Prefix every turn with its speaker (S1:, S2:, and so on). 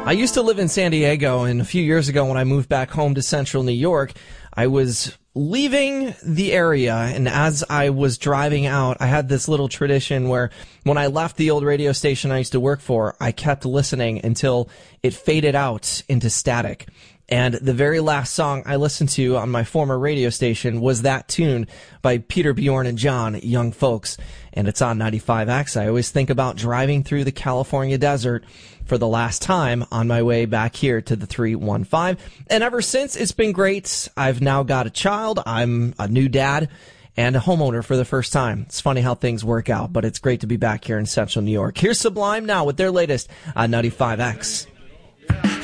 S1: I used to live in San Diego, and a few years ago when I moved back home to central New York, I was leaving the area, and as I was driving out, I had this little tradition where when I left the old radio station I used to work for, I kept listening until it faded out into static. And the very last song I listened to on my former radio station was that tune by Peter, Bjorn, and John, Young Folks. And it's on 95X. I always think about driving through the California desert for the last time on my way back here to the 315. And ever since, it's been great. I've now got a child. I'm a new dad and a homeowner for the first time. It's funny how things work out, but it's great to be back here in central New York. Here's Sublime now with their latest on 95X.